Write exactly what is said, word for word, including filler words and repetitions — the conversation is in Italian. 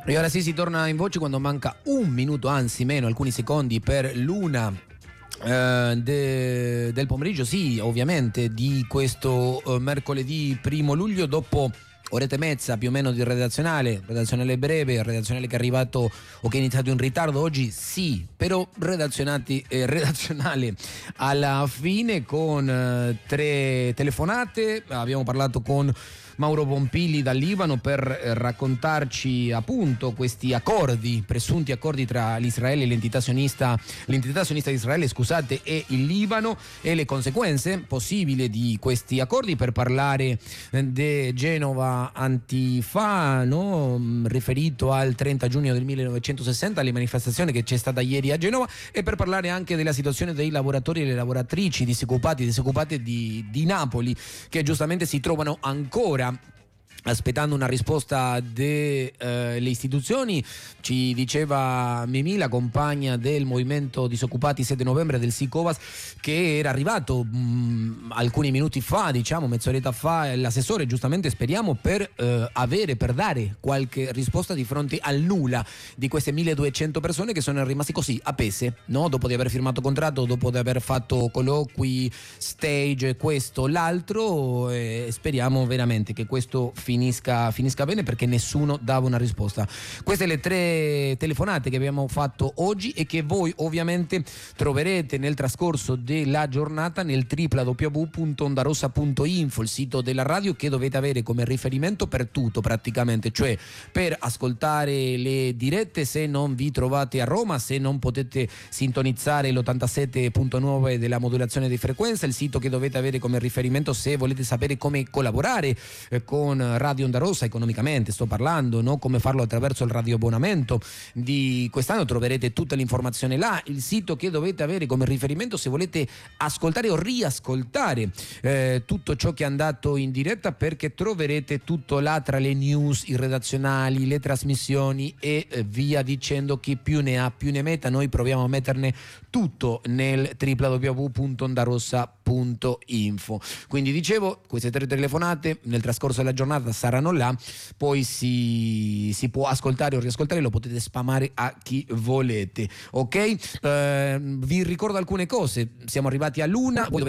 E ora sì, si torna in voce quando manca un minuto, anzi meno, alcuni secondi per l'una eh, de, del pomeriggio, sì, ovviamente, di questo eh, mercoledì primo luglio, dopo oretta e mezza più o meno di redazionale, redazionale breve, redazionale che è arrivato o che è iniziato in ritardo oggi, sì, però redazionati, eh, redazionale alla fine con eh, tre telefonate. Abbiamo parlato con Mauro Pompili dal Libano per raccontarci appunto questi accordi, presunti accordi tra l'Israele e l'entità sionista, l'entità sionista di Israele, scusate, e il Libano, e le conseguenze possibili di questi accordi, per parlare di Genova Antifa, no? Riferito al trenta giugno del millenovecentosessanta, alle manifestazioni che c'è stata ieri a Genova, e per parlare anche della situazione dei lavoratori e le lavoratrici disoccupati e disoccupate di, di Napoli, che giustamente si trovano ancora aspettando una risposta delle eh, istituzioni. Ci diceva Mimì, la compagna del movimento disoccupati sette novembre del Sicovas, che era arrivato mh, alcuni minuti fa, diciamo mezz'oretta fa, l'assessore, giustamente speriamo, per eh, avere, per dare qualche risposta di fronte al nulla di queste milleduecento persone che sono rimasti così appese, no? Dopo di aver firmato contratto, dopo di aver fatto colloqui, stage, questo, l'altro, e speriamo veramente che questo Finisca, finisca bene, perché nessuno dava una risposta. Queste le tre telefonate che abbiamo fatto oggi e che voi ovviamente troverete nel trascorso della giornata nel w w w punto ondarossa punto info, il sito della radio che dovete avere come riferimento per tutto praticamente, cioè per ascoltare le dirette se non vi trovate a Roma, se non potete sintonizzare l'ottantasette virgola nove della modulazione di frequenza, il sito che dovete avere come riferimento se volete sapere come collaborare eh, con Radio Onda Rossa economicamente, sto parlando, no? Come farlo attraverso il radioabbonamento di quest'anno, troverete tutta l'informazione là, il sito che dovete avere come riferimento se volete ascoltare o riascoltare eh, tutto ciò che è andato in diretta, perché troverete tutto là, tra le news, i redazionali, le trasmissioni e eh, via dicendo. Chi più ne ha più ne metta, noi proviamo a metterne tutto nel w w w punto ondarossa punto info. Quindi dicevo, queste tre telefonate nel trascorso della giornata saranno là, poi si, si può ascoltare o riascoltare, lo potete spammare a chi volete, ok? Eh, vi ricordo alcune cose, siamo arrivati all'una, voi